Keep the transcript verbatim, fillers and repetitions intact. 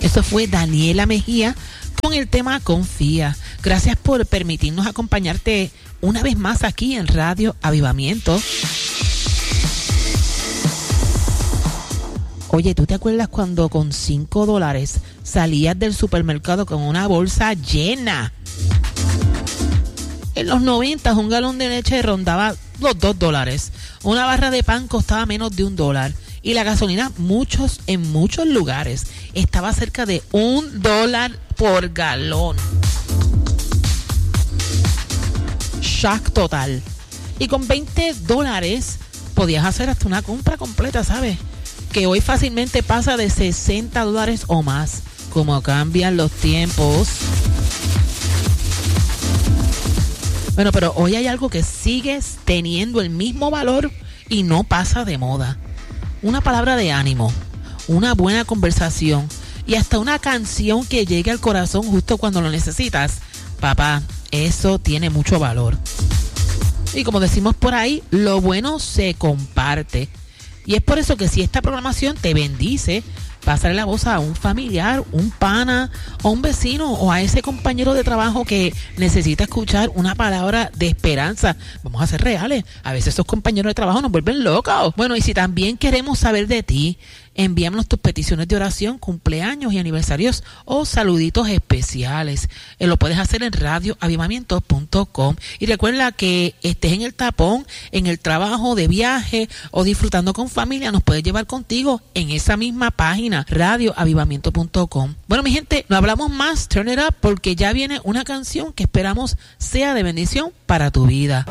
Eso fue Daniela Mejía con el tema Confía. Gracias por permitirnos acompañarte una vez más aquí en Radio Avivamiento. Oye, ¿tú te acuerdas cuando con cinco dólares salías del supermercado con una bolsa llena? En los noventa un galón de leche rondaba los dos dólares. Una barra de pan costaba menos de un dólar. Y la gasolina, muchos, en muchos lugares, estaba cerca de un dólar por galón. Shock total. Y con veinte dólares podías hacer hasta una compra completa, ¿sabes? Que hoy fácilmente pasa de sesenta dólares o más. Como cambian los tiempos. Bueno, pero hoy hay algo que sigue teniendo el mismo valor y no pasa de moda. Una palabra de ánimo, una buena conversación y hasta una canción que llegue al corazón justo cuando lo necesitas. Papá, eso tiene mucho valor. Y como decimos por ahí, lo bueno se comparte. Y es por eso que si esta programación te bendice, pásale la voz a un familiar, un pana, o un vecino, o a ese compañero de trabajo que necesita escuchar una palabra de esperanza. Vamos a ser reales. A veces esos compañeros de trabajo nos vuelven locos. Bueno, y si también queremos saber de ti, envíanos tus peticiones de oración, cumpleaños y aniversarios o saluditos especiales. Eh, lo puedes hacer en radio avivamiento punto com. Y recuerda que estés en el tapón, en el trabajo, de viaje o disfrutando con familia, nos puedes llevar contigo en esa misma página, radio avivamiento punto com. Bueno, mi gente, no hablamos más. Turn it up, porque ya viene una canción que esperamos sea de bendición para tu vida.